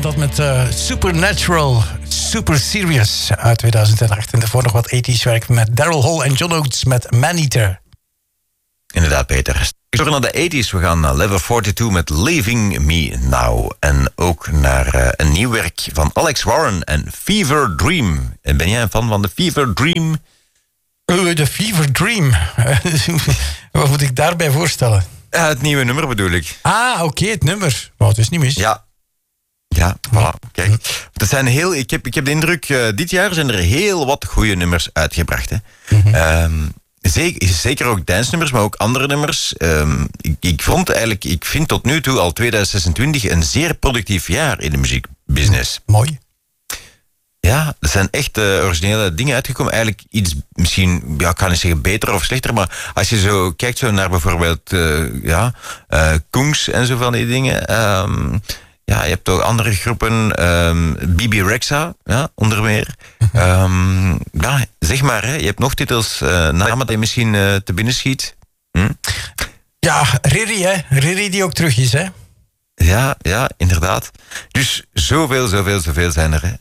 dat met Supernatural, Super Serious uit 2008. En daarvoor nog wat 80s werk met Daryl Hall en John Oates met Maneater. Inderdaad, Peter. We gaan naar de 80s. We gaan naar Level 42 met Leaving Me Now. En ook naar een nieuw werk van Alex Warren en Fever Dream. En ben jij een fan van de Fever Dream? De Fever Dream. Wat moet ik daarbij voorstellen? Het nieuwe nummer bedoel ik. Oké, het nummer. Het is niet mis. Ja, voilà. Kijk, dat zijn ik heb de indruk, dit jaar zijn er heel wat goede nummers uitgebracht. Hè. Mm-hmm. Zeker ook dance-nummers, maar ook andere nummers. Ik vind tot nu toe al 2026 een zeer productief jaar in de muziekbusiness. Mooi. Ja, er zijn echt originele dingen uitgekomen. Eigenlijk iets misschien, ik kan niet zeggen beter of slechter, maar als je zo kijkt naar bijvoorbeeld Koens en zo van die dingen. Je hebt ook andere groepen, Bibi Rexha, onder meer. Zeg maar, hè, je hebt nog titels, namen dat je misschien te binnen schiet. Ja, Riri, hè. Riri die ook terug is, hè. Ja, inderdaad. Dus zoveel zijn er.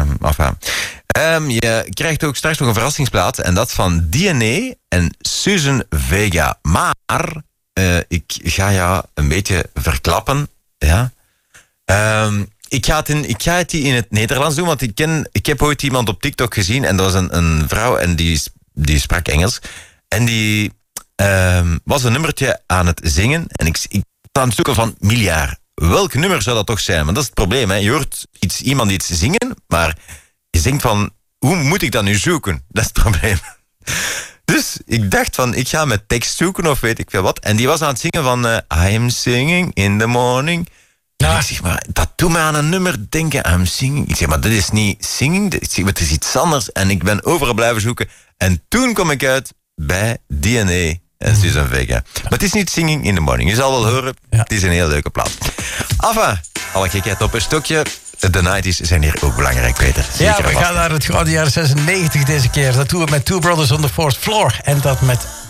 Je krijgt ook straks nog een verrassingsplaat. En dat van DNA en Susan Vega. Maar ik ga je een beetje verklappen. Ja. Ik ga het in het Nederlands doen. Want ik heb ooit iemand op TikTok gezien. En dat was een vrouw en die sprak Engels. En die was een nummertje aan het zingen. En ik sta aan het zoeken van miljard. Welk nummer zou dat toch zijn? Want dat is het probleem. Hè? Je hoort iemand iets zingen, maar je denkt van, hoe moet ik dat nu zoeken? Dat is het probleem. Dus ik dacht van, ik ga met tekst zoeken of weet ik veel wat. En die was aan het zingen van I am singing in the morning. En ik zeg, maar dat doet me aan een nummer denken, I'm singing. Ik zeg, maar dit is niet singing, het is iets anders. En ik ben overal blijven zoeken. En toen kom ik uit bij DNA. En Susan Vega. Maar het is niet Singing in the Morning. Je zal wel horen, Het is een heel leuke plaat. Enfin, alle gekheid op een stokje. De 90's zijn hier ook belangrijk, Peter. Zeker we gaan naar het gouden jaar 96 deze keer. Dat doen we met Two Brothers on the Fourth Floor. En dat met